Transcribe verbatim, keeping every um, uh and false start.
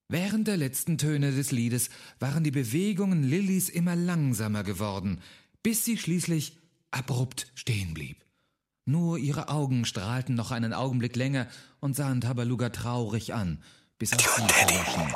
Während der letzten Töne des Liedes waren die Bewegungen Lillys immer langsamer geworden, bis sie schließlich abrupt stehen blieb. Nur ihre Augen strahlten noch einen Augenblick länger und sahen Tabaluga traurig an, bis auch sie verlöschen.